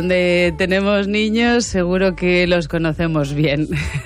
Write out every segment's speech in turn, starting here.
Donde tenemos niños, seguro que los conocemos bien.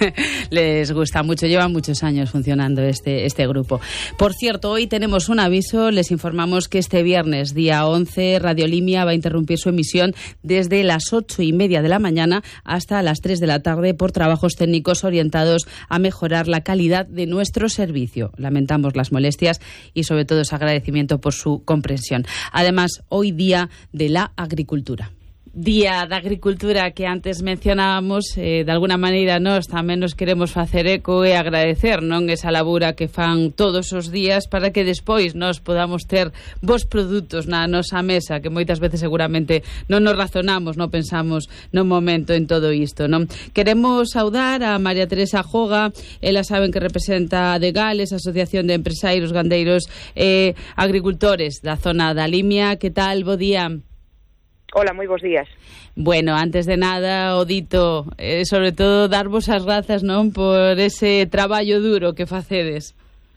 Les gusta mucho, llevan muchos años funcionando este grupo. Por cierto, hoy tenemos un aviso, les informamos que este viernes, día 11, Radio Limia va a interrumpir su emisión desde las 8:30 de la mañana hasta las 3 de la tarde por trabajos técnicos orientados a mejorar la calidad de nuestro servicio. Lamentamos las molestias y sobre todo ese agradecimiento por su comprensión. Además, hoy día de la agricultura. Día da Agricultura que antes mencionábamos, de alguna maneira nós tamén nos queremos facer eco e agradecer, non, esa labura que fan todos os días para que despois nós podamos ter bons produtos na nosa mesa, que moitas veces seguramente non nos razonamos, non pensamos no momento en todo isto, non? Queremos saudar a María Teresa Joga, ela saben que representa a de Gales, Asociación de Empresarios Gandeiros e Agricultores da zona da Limia. Que tal? Bo día. Hola, moi bons días. Bueno, antes de nada, o dito, sobre todo, darvos as grazas, non, por ese traballo duro que facedes.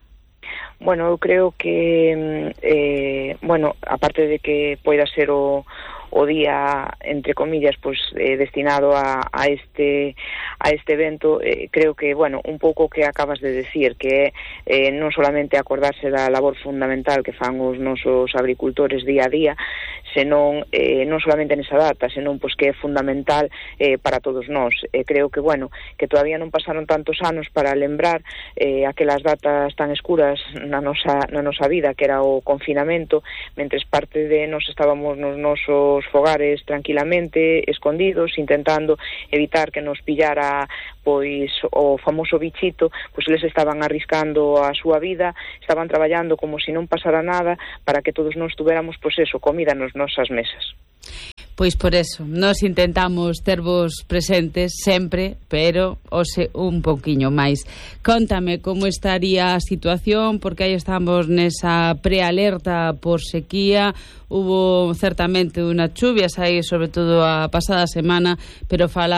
Bueno, eu creo que, aparte de que poida ser o día, entre comillas, pues destinado a este evento, creo que, un pouco que acabas de decir, que non solamente acordarse da labor fundamental que fan os nosos agricultores día a día, senón non solamente nesa data, senón pues que é fundamental para todos nós. Creo que, que todavía non pasaron tantos anos para lembrar aquelas datas tan escuras na nosa vida, que era o confinamento, mentres parte de nós estábamos nos nosos fogares tranquilamente, escondidos, intentando evitar que nos pillara pois o famoso bichito, pois eles estaban arriscando a súa vida, estaban traballando como se non pasara nada para que todos nós tuveramos, pois eso, comida nas nosas mesas. Pois por eso, nós intentamos tervos presentes sempre, pero hoxe un pouquiño máis. Contame como estaría a situación, porque aí estamos nesa prealerta por sequía. Hubo certamente unhas chuvias aí, sobre todo a pasada semana, pero